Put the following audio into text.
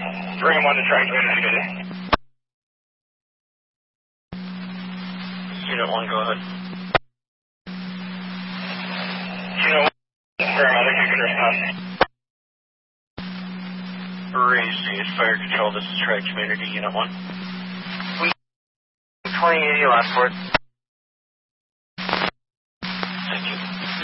Bring him on to try community. Unit 1, go ahead. Unit 1, paramedic, you can respond. Raise the fire control, this is Tri Community, Unit 1. 2080, last word.